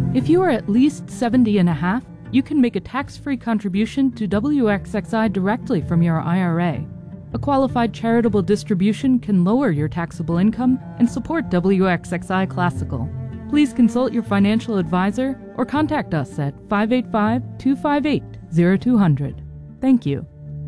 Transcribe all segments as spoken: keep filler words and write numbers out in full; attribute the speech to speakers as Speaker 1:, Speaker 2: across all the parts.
Speaker 1: If you are at least seventy and a half, you can make a tax-free contribution to W X X I directly from your I R A. A qualified charitable distribution can lower your taxable income and support W X X I Classical. Please consult your financial advisor or contact us at five eight five, two five eight, zero two zero zero. Thank you.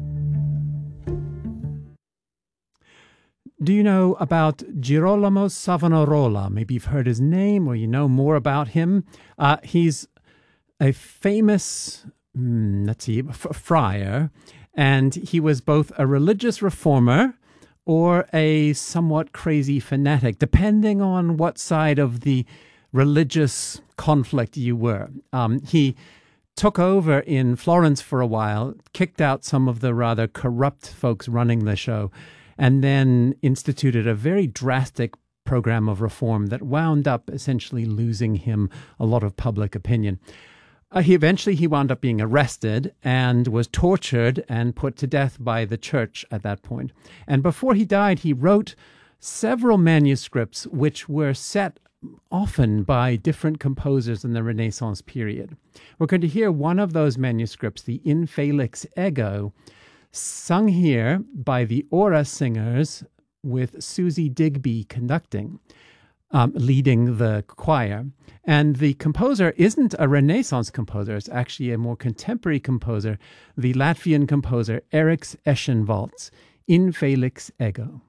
Speaker 2: Do you know about Girolamo Savonarola? Maybe you've heard his name or you know more about him. Uh, he's a famous, mm, let's see, f- friar, and he was both a religious reformer or a somewhat crazy fanatic, depending on what side of the religious conflict you were. Um, he took over in Florence for a while, kicked out some of the rather corrupt folks running the show, and then instituted a very drastic program of reform that wound up essentially losing him a lot of public opinion. Uh, he eventually he wound up being arrested and was tortured and put to death by the church at that point. And before he died, he wrote several manuscripts which were set often by different composers in the Renaissance period. We're going to hear one of those manuscripts, the In Felix Ego, sung here by the Ora Singers with Susie Digby conducting, um, leading the choir. And the composer isn't a Renaissance composer, it's actually a more contemporary composer, the Latvian composer Eriks Eschenvalds, In Felix Ego.